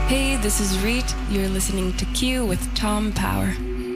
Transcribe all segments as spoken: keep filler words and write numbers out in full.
Hey, this is Reet. You're listening to Q with Tom Power.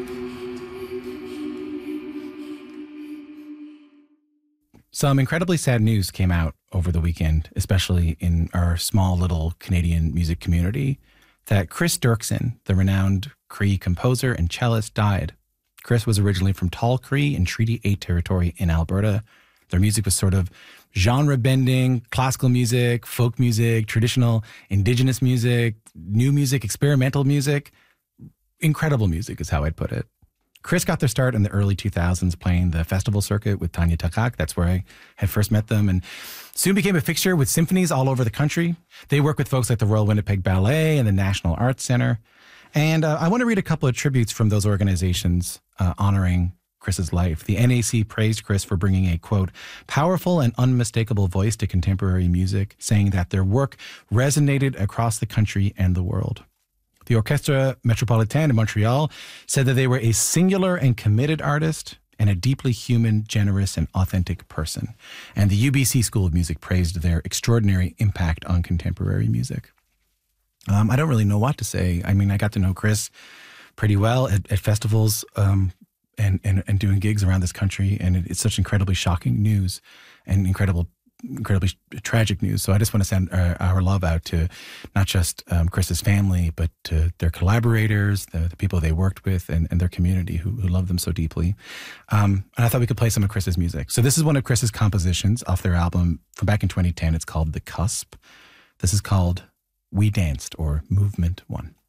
Some incredibly sad news came out over the weekend, especially in our small little Canadian music community, that Chris Dirksen, the renowned Cree composer and cellist, died. Chris was originally from Tall Cree in Treaty eight territory in Alberta. Their music was sort of genre-bending, classical music, folk music, traditional indigenous music, new music, experimental music. Incredible music is how I'd put it. Chris got their start in the early two thousands playing the festival circuit with Tanya Takak. That's where I had first met them, and soon became a fixture with symphonies all over the country. They work with folks like the Royal Winnipeg Ballet and the National Arts Centre. And uh, I want to read a couple of tributes from those organizations uh, honoring Chris's life. The N A C praised Chris for bringing a, quote, powerful and unmistakable voice to contemporary music, saying that their work resonated across the country and the world. The Orchestre Metropolitain in Montreal said that they were a singular and committed artist and a deeply human, generous, and authentic person. And the U B C School of Music praised their extraordinary impact on contemporary music. Um, I don't really know what to say. I mean, I got to know Chris pretty well at, at festivals um, and, and, and doing gigs around this country. And it, it's such incredibly shocking news and incredible incredibly tragic news. So I just want to send our, our love out to not just um, Chris's family, but to their collaborators, the, the people they worked with, and, and their community who, who love them so deeply. Um, and I thought we could play some of Chris's music. So this is one of Chris's compositions off their album from back in twenty ten. It's called The Cusp. This is called We Danced, or Movement One.